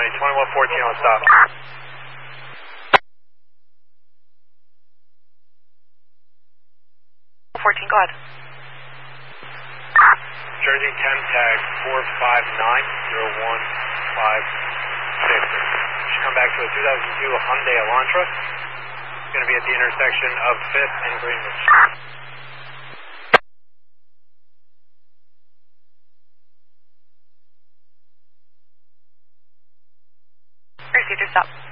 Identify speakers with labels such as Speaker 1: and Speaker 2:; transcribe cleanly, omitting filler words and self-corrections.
Speaker 1: County, 2114 on stop.
Speaker 2: 14, go ahead.
Speaker 1: Jersey 10 tag 4590156. Should come back to a 2002 Hyundai Elantra. It's going to be at the intersection of 5th and Greenwich.
Speaker 2: Received your stop.